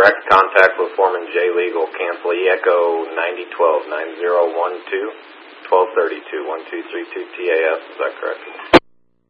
correct. Contact with Foreman J. Legal, cancel Echo 9012 9012 1232 1232 TAS. Is that correct?